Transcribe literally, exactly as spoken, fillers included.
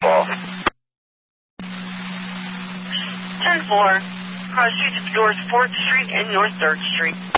False. ten four, cross streets of North fourth Street and North third Street.